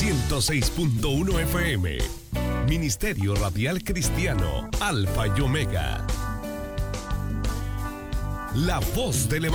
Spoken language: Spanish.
106.1 FM. Ministerio Radial Cristiano, Alfa y Omega. La voz del Evangelio.